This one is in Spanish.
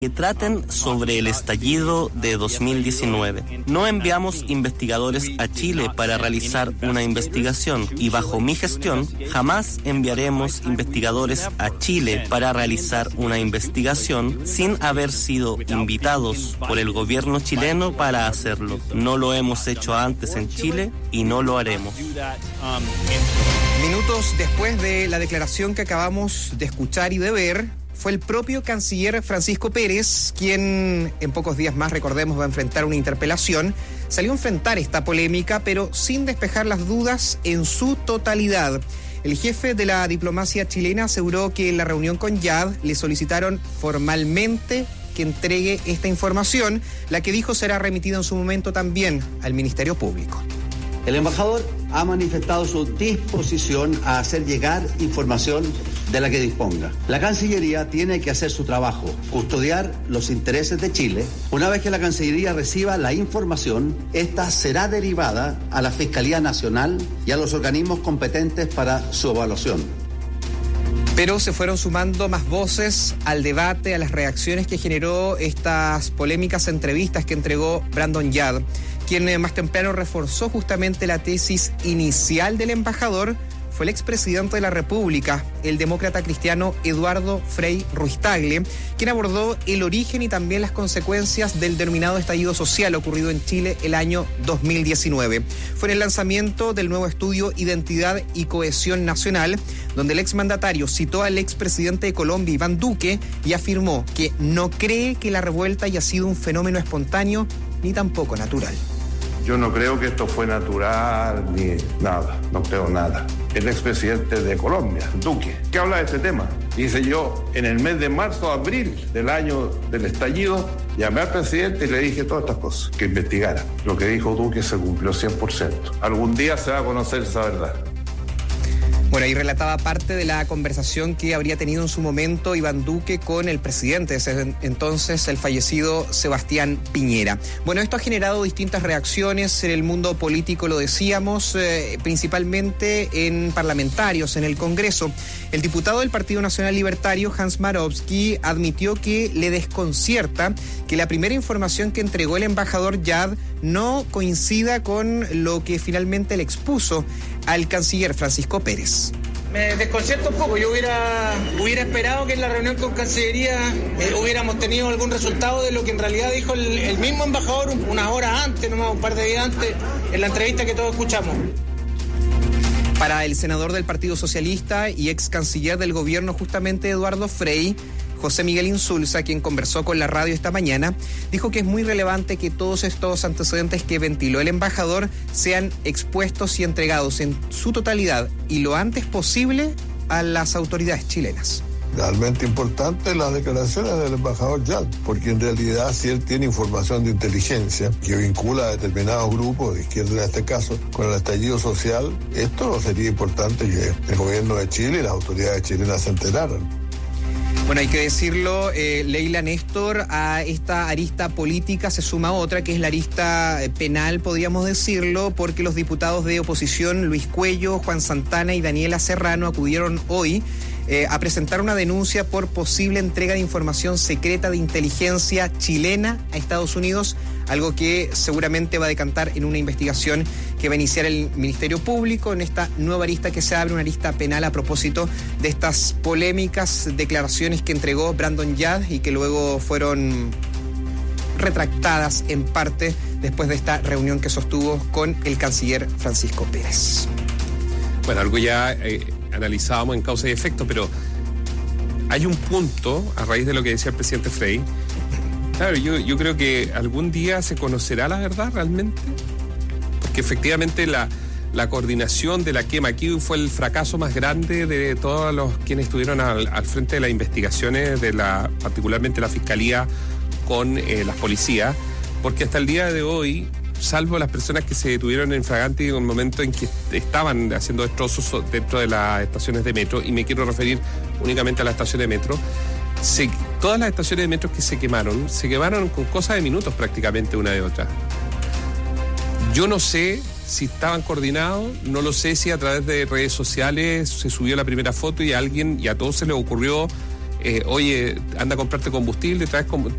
que traten sobre el estallido de 2019. No enviamos investigadores a Chile para realizar una investigación y bajo mi gestión jamás enviaremos investigadores a Chile para realizar una investigación sin haber sido invitados por el gobierno chileno para hacerlo. No lo hemos hecho antes en Chile y no lo haremos. Minutos después de la declaración que acabamos de escuchar y de ver, fue el propio canciller Francisco Pérez, quien en pocos días más, recordemos, va a enfrentar una interpelación. Salió a enfrentar esta polémica, pero sin despejar las dudas en su totalidad. El jefe de la diplomacia chilena aseguró que en la reunión con Yad le solicitaron formalmente que entregue esta información, la que dijo será remitida en su momento también al Ministerio Público. El embajador ha manifestado su disposición a hacer llegar información de la que disponga. La Cancillería tiene que hacer su trabajo, custodiar los intereses de Chile. Una vez que la Cancillería reciba la información, esta será derivada a la Fiscalía Nacional y a los organismos competentes para su evaluación. Pero se fueron sumando más voces al debate, a las reacciones que generó estas polémicas entrevistas que entregó Brandon Yad, quien más temprano reforzó justamente la tesis inicial del embajador. Fue el expresidente de la República, el demócrata cristiano Eduardo Frei Ruiz-Tagle, quien abordó el origen y también las consecuencias del denominado estallido social ocurrido en Chile el año 2019. Fue en el lanzamiento del nuevo estudio Identidad y Cohesión Nacional, donde el exmandatario citó al expresidente de Colombia, Iván Duque, y afirmó que no cree que la revuelta haya sido un fenómeno espontáneo ni tampoco natural. Yo no creo que esto fue natural ni nada, no creo nada. El expresidente de Colombia, Duque, ¿qué habla de este tema? Dice: yo en el mes de marzo, abril del año del estallido, llamé al presidente y le dije todas estas cosas, que investigara. Lo que dijo Duque se cumplió 100%. Algún día se va a conocer esa verdad. Bueno, ahí relataba parte de la conversación que habría tenido en su momento Iván Duque con el presidente, ese entonces el fallecido Sebastián Piñera. Bueno, esto ha generado distintas reacciones en el mundo político, lo decíamos, principalmente en parlamentarios, en el Congreso. El diputado del Partido Nacional Libertario, Hans Marowski, admitió que le desconcierta que la primera información que entregó el embajador Yad no coincida con lo que finalmente le expuso al canciller Francisco Pérez. Me desconcierta un poco. Yo hubiera esperado que en la reunión con Cancillería hubiéramos tenido algún resultado de lo que en realidad dijo el mismo embajador unas horas antes, nomás un par de días antes, en la entrevista que todos escuchamos. Para el senador del Partido Socialista y ex canciller del gobierno, justamente Eduardo Frei, José Miguel Insulza, quien conversó con la radio esta mañana, dijo que es muy relevante que todos estos antecedentes que ventiló el embajador sean expuestos y entregados en su totalidad y lo antes posible a las autoridades chilenas. Realmente importante las declaraciones del embajador Yad, porque en realidad si él tiene información de inteligencia que vincula a determinados grupos, de izquierda en este caso, con el estallido social, esto sería importante que el gobierno de Chile y las autoridades chilenas se enteraran. Bueno, hay que decirlo, Leila, Néstor, a esta arista política se suma otra, que es la arista penal, podríamos decirlo, porque los diputados de oposición, Luis Cuello, Juan Santana y Daniela Serrano, acudieron hoy a presentar una denuncia por posible entrega de información secreta de inteligencia chilena a Estados Unidos, algo que seguramente va a decantar en una investigación que va a iniciar el Ministerio Público en esta nueva arista que se abre, una arista penal a propósito de estas polémicas declaraciones que entregó Brandon Yad y que luego fueron retractadas en parte después de esta reunión que sostuvo con el canciller Francisco Pérez. Bueno, algo ya analizábamos en causa y efecto, pero hay un punto, a raíz de lo que decía el presidente Frei. Claro, yo creo que algún día se conocerá la verdad realmente, porque efectivamente la coordinación de la quema aquí fue el fracaso más grande de todos los quienes estuvieron al frente de las investigaciones, particularmente la Fiscalía con las policías, porque hasta el día de hoy, salvo las personas que se detuvieron en flagrante en un momento en que estaban haciendo destrozos dentro de las estaciones de metro, y me quiero referir únicamente a las estaciones de metro, todas las estaciones de metro que se quemaron con cosas de minutos prácticamente una de otra. Yo no sé si estaban coordinados, no lo sé si a través de redes sociales se subió la primera foto y a todos se les ocurrió oye, anda a comprarte combustible, traes